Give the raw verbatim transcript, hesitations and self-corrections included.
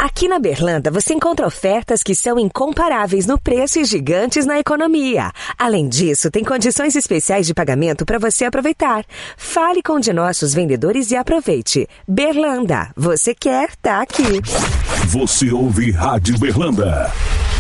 Aqui na Berlanda você encontra ofertas que são incomparáveis no preço e gigantes na economia. Além disso, tem condições especiais de pagamento para você aproveitar. Fale com um de nossos vendedores e aproveite. Berlanda, você quer, tá aqui. Você ouve Rádio Berlanda.